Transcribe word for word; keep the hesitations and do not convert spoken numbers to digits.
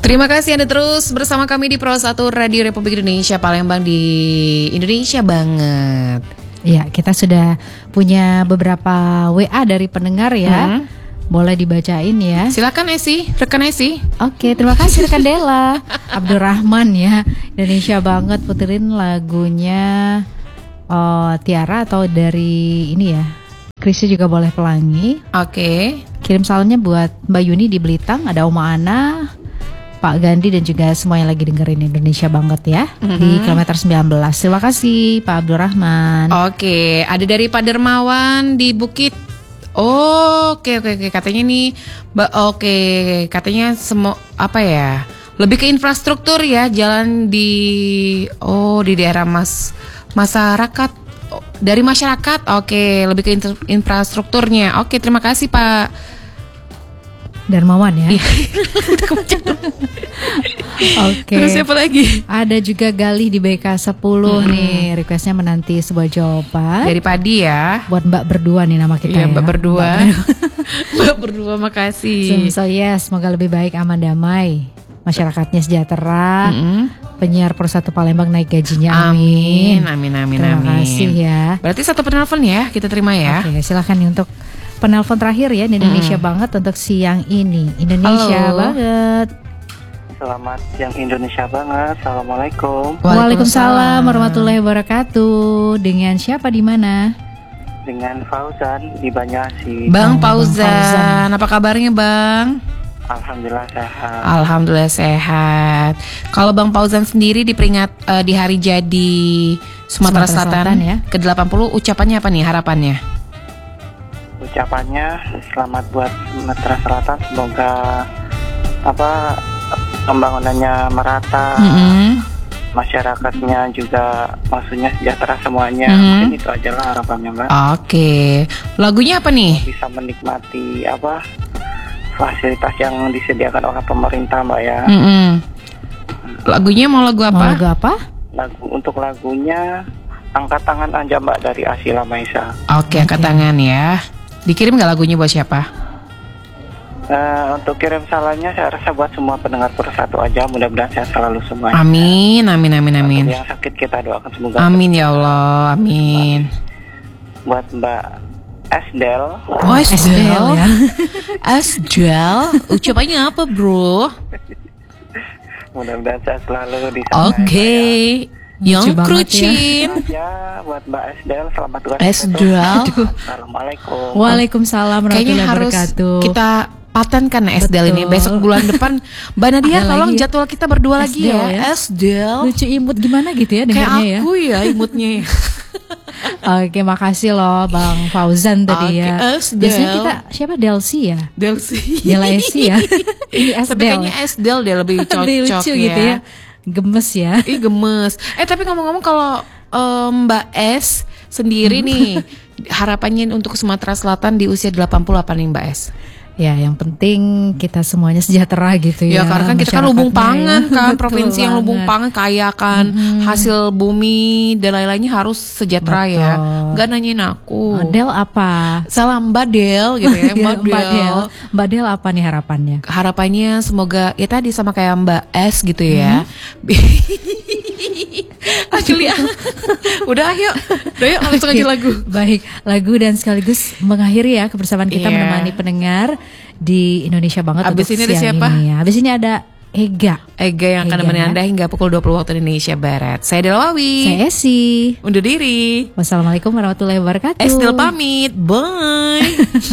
Terima kasih Anda terus bersama kami di Pro satu Radio Republik Indonesia Palembang di Indonesia banget. Ya, kita sudah punya beberapa W A dari pendengar ya. Hmm. Boleh dibacain ya. Silakan Esi, rekan Esi. Oke, terima kasih rekan Dela. Abdurrahman ya. Indonesia banget, puterin lagunya uh, Tiara atau dari ini ya. Krisya juga boleh Pelangi. Oke. Kirim salamnya buat Mbak Yuni di Belitang, ada Oma Ana, Pak Gandhi dan juga semua yang lagi dengerin Indonesia banget ya, mm-hmm. di kilometer sembilan belas. Terima kasih Pak Abdurrahman. Oke, ada dari Pak Dermawan di Bukit. Oh, oke oke oke katanya nih, Mbak. Oke, katanya semua apa ya? Lebih ke infrastruktur ya, jalan di oh di daerah mas masyarakat oh, dari masyarakat. Oke, lebih ke infrastrukturnya. Oke, terima kasih Pak Darmawan ya. Oke. Terus siapa lagi? Ada juga Galih di B K sepuluh hmm. nih, requestnya menanti sebuah jawaban dari Padi ya. Buat Mbak berdua nih nama kita ya, ya. Mbak berdua. Mbak berdua, Mbak berdua makasih. So, so yes, semoga lebih baik, aman, damai, masyarakatnya sejahtera. Mm-hmm. Penyiar Pro satu Palembang naik gajinya. Amin. Amin amin Terima amin. kasih ya. Berarti satu penelpon ya kita terima ya. Oke, silakan nih untuk penelpon terakhir ya di Indonesia hmm. banget untuk siang ini. Indonesia Halo. banget. Selamat siang Indonesia banget. Assalamualaikum. Waalaikumsalam warahmatullahi wabarakatuh. Dengan siapa di mana? Dengan Fauzan di Banyuasin. Bang Oh, Fauzan. Bang Fauzan, apa kabarnya Bang? Alhamdulillah sehat. Alhamdulillah sehat. Kalau Bang Fauzan sendiri diperingat uh, di hari jadi Sumatera, Sumatera Selatan, Selatan ya ke delapan puluh, ucapannya apa nih, harapannya? Ucapannya selamat buat Sumatera Selatan, semoga apa pembangunannya merata, mm-hmm. masyarakatnya juga maksudnya sejahtera semuanya. Mm-hmm. Mungkin itu aja lah harapannya Mbak. Oke, lagunya apa nih? Bisa menikmati apa fasilitas yang disediakan oleh pemerintah Mbak ya. Mm-hmm. Lagunya mau lagu apa? Mau lagu apa? Lagu untuk lagunya Angkat Tangan aja Mbak dari Asila Maisa. Oke, angkat okay. tangan ya. Dikirim nggak lagunya buat siapa? Uh, untuk kirim salamnya saya rasa buat semua pendengar Pro satu aja. Mudah-mudahan sehat selalu semuanya. Amin, amin, amin, amin. Untuk yang sakit kita doakan semoga. Amin ya Allah, amin. Buat Mbak Esdel. Oh Esdel ya. Esdel, ucapannya apa bro? Mudah-mudahan sehat selalu di sana. Oke. Okay. Yang krucin ya. Buat Mbak Esdel, selamat tugas. Esdel. Assalamualaikum. Waalaikumsalam warahmatullahi wabarakatuh. Kita patenkan Esdel ini besok bulan depan. Mbak Nadia ada tolong lagi. Jadwal kita berdua lagi ya. ya. Esdel. Lucu imut gimana gitu ya dengarnya ya. Kayak aku ya imutnya. Oke, makasih loh Bang Fauzan tadi okay, ya. Esdel. Biasanya kita siapa Delsi ya? Delsi. Dela Esi ya. Ini Esdel. Tapi kayaknya Esdel dia lebih cocok lebih lucu ya. gitu ya. Gemes ya. Ih gemes. Eh tapi ngomong-ngomong kalau um, Mbak S sendiri nih harapannya untuk Sumatera Selatan di usia delapan puluh apa nih Mbak S? Ya yang penting kita semuanya sejahtera gitu ya. Ya karena kan kita kan lumbung pangan ya. kan. Provinsi yang lumbung pangan kaya kan. Mm-hmm. Hasil bumi dan lain-lainnya harus sejahtera. Betul. Ya. Gak nanyain aku Del apa? Salam Mbak Del gitu ya. Mbak Del. Mbak Del Mbak Del apa nih harapannya? Harapannya semoga ya tadi sama kayak Mbak S gitu ya. Asli ya. Udah ayo. Udah yuk langsung aja lagu. Baik, lagu dan sekaligus mengakhiri ya kebersamaan kita yeah. menemani pendengar di Indonesia banget. Abis untuk ini ada siapa? Ini ya. Abis ini ada Ega. Ega yang akan menemani Anda hingga pukul dua puluh waktu Indonesia Barat. Saya Dela Wawi. Saya Esi. Undur diri. Wassalamualaikum warahmatullahi wabarakatuh. Esdel pamit. Bye.